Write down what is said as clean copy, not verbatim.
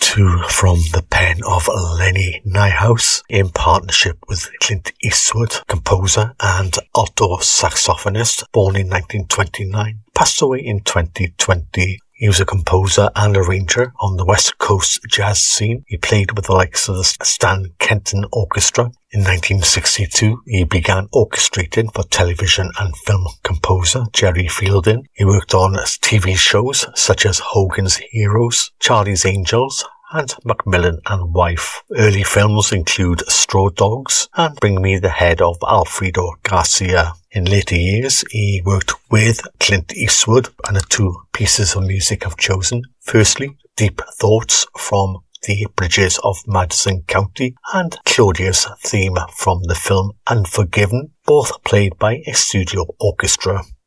two from the pen of Lenny Nyhouse in partnership with Clint Eastwood, composer and alto saxophonist, born in 1929, passed away in 2020. He was a composer and arranger on the West Coast jazz scene. He played with the likes of the Stan Kenton Orchestra. In 1962, he began orchestrating for television and film composer Jerry Fielding. He worked on TV shows such as Hogan's Heroes, Charlie's Angels, and Macmillan and Wife. Early films include Straw Dogs and Bring Me the Head of Alfredo Garcia. In later years, he worked with Clint Eastwood, and the two pieces of music I've chosen. Firstly, Deep Thoughts from The Bridges of Madison County and Claudia's theme from the film Unforgiven, both played by a studio orchestra.